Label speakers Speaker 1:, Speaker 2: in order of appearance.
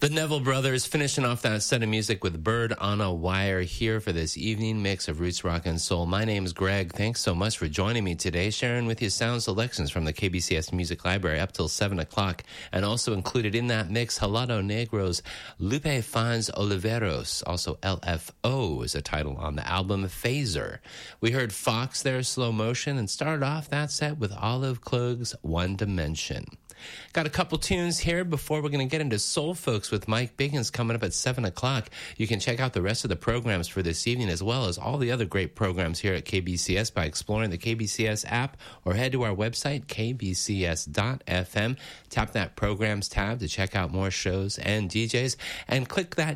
Speaker 1: The Neville Brothers finishing off that set of music with Bird on a Wire here for this evening mix of roots, rock, and soul. My name's Greg. Thanks so much for joining me today, sharing with you sound selections from the KBCS Music Library up till 7 o'clock. And also included in that mix, Helado Negro's Lupe Fines Oliveros, also LFO is a title on the album Phaser. We heard Fox there, Slow Motion, and started off that set with Olive Klug's One Dimension. Got a couple tunes here before we're going to get into Soul Folks with Mike Biggins coming up at 7 o'clock. You can check out the rest of the programs for this evening as well as all the other great programs here at KBCS by exploring the KBCS app or head to our website, kbcs.fm. Tap that Programs tab to check out more shows and DJs and click that